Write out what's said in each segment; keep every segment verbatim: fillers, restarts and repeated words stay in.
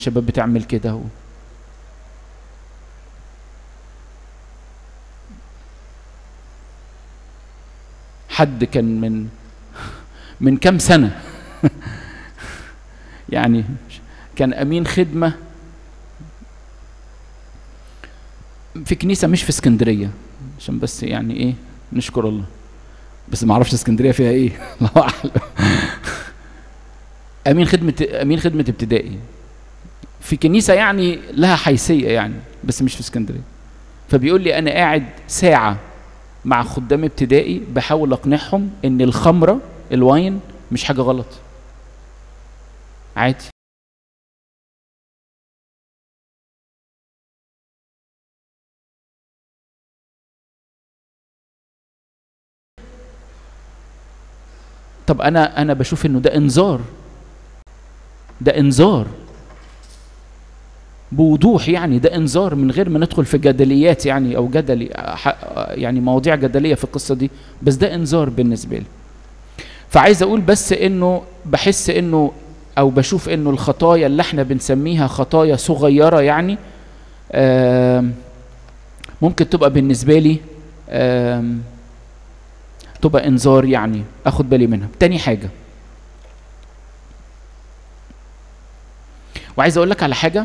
الشباب بتعمل كده. و... حد كان من من كام سنة يعني كان أمين خدمة في كنيسة مش في اسكندرية، عشان بس يعني ايه نشكر الله، بس ما اعرفش اسكندرية فيها ايه الله اعلم. أمين خدمة أمين خدمة ابتدائي في كنيسة يعني لها حيثية يعني، بس مش في اسكندرية. فبيقول لي أنا قاعد ساعة مع خدام ابتدائي بحاول أقنعهم إن الخمرة الواين مش حاجة غلط، عادي. طب أنا أنا بشوف إنه ده إنذار، ده إنذار بوضوح، يعني ده انذار من غير ما ندخل في جدليات يعني او جدلي يعني مواضيع جدليه في القصه دي، بس ده انذار بالنسبه لي. فعايز اقول بس انه بحس انه او بشوف انه الخطايا اللي احنا بنسميها خطايا صغيره يعني ممكن تبقى بالنسبه لي تبقى انذار يعني اخد بالي منها. تاني حاجه، وعايز اقول لك على حاجه،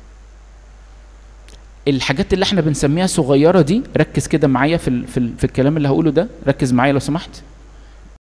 الحاجات اللي احنا بنسميها صغيره دي ركز كده معايا في ال في, ال في الكلام اللي هقوله ده، ركز معايا لو سمحت.